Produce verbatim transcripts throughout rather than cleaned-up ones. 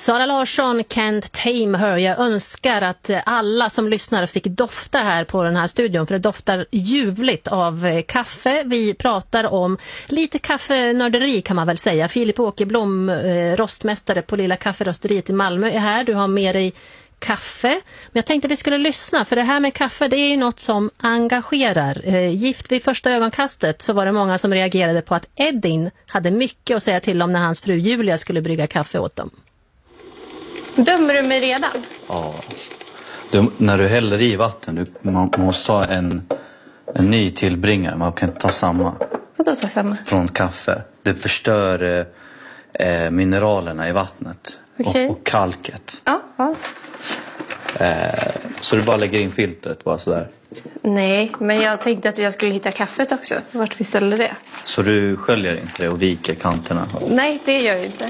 Sara Larsson, Can't Tame Her. Jag önskar att alla som lyssnar fick dofta här på den här studion, för det doftar ljuvligt av kaffe. Vi pratar om lite kaffenörderi kan man väl säga. Filip Åkerblom, rostmästare på Lilla Kafferosteriet i Malmö, är här. Du har med dig kaffe. Men jag tänkte att vi skulle lyssna, för det här med kaffe, det är ju något som engagerar. Eh, gift vid första ögonkastet så var det många som reagerade på att Edin hade mycket att säga till om när hans fru Julia skulle brygga kaffe åt dem. Dömer du mig redan? Ja. Du, när du häller i vatten, du, man måste ha en, en ny tillbringare. Man kan inte ta samma. Vadå ta samma? Från kaffe. Det förstör eh, mineralerna i vattnet. Okay. Och, och kalket. Ja, ja. Eh, så du bara lägger in filtret bara sådär. Nej, men jag tänkte att jag skulle hitta kaffet också. Vart vi ställer det. Så du sköljer inte det och viker kanterna? Nej, det gör jag inte.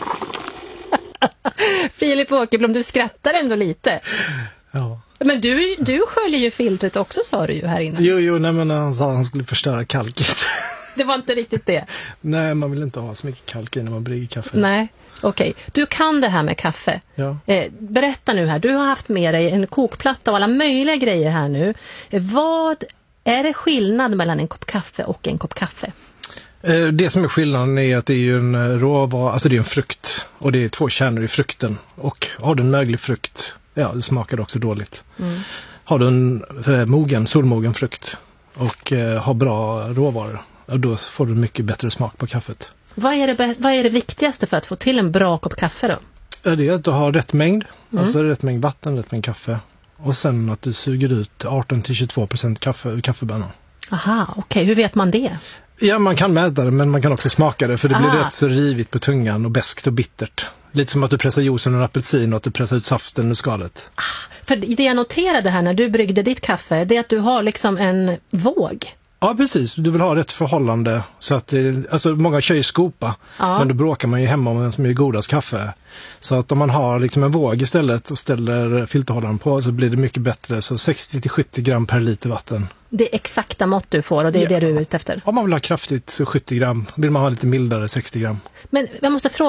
Filip Åkerblom, du skrattar ändå lite. Ja. Men du, du sköljer ju filtret också, sa du ju här inne. Jo, jo, nej, men han sa att han skulle förstöra kalket. Det var inte riktigt det. Nej, man vill inte ha så mycket kalk i när man brygger kaffe. Nej, okej. Okay. Du kan det här med kaffe. Ja. Eh, berätta nu här, du har haft med dig en kokplatta och alla möjliga grejer här nu. Eh, vad är det skillnad mellan en kopp kaffe och en kopp kaffe? Det som är skillnaden är att det är ju en råvara, alltså det är en frukt och det är två kärnor i frukten, och har du en möglig frukt, ja, det smakar också dåligt. Mm. Har du en eh, mogen, solmogen frukt och eh, har bra råvaror, då får du mycket bättre smak på kaffet. Vad är det, vad är det viktigaste för att få till en bra kopp kaffe då? Det är att du har rätt mängd, mm. alltså rätt mängd vatten, rätt mängd kaffe, och sen att du suger ut arton till tjugotvå procent kaffe ur kaffebönan. Aha, okej. Okay. Hur vet man det? Ja, man kan mäta det, men man kan också smaka det, för det Aha. blir rätt så rivigt på tungan och beskt och bittert. Lite som att du pressar juicen ur en apelsin och att du pressar ut saften ur skalet. Ah, för det jag noterade här när du bryggde ditt kaffe, det är att du har liksom en våg. Ja, precis. Du vill ha rätt förhållande. Så att det, alltså många kör ju skopa, ja. Men då bråkar man ju hemma om vem som är godast kaffe. Så att om man har liksom en våg istället och ställer filterhållaren på, så blir det mycket bättre. Så sextio till sjuttio gram per liter vatten. Det är exakta mått du får, och det är ja. det du är ute efter. Om man vill ha kraftigt så sjuttio gram. Vill man ha lite mildare sextio gram. Men jag måste fråga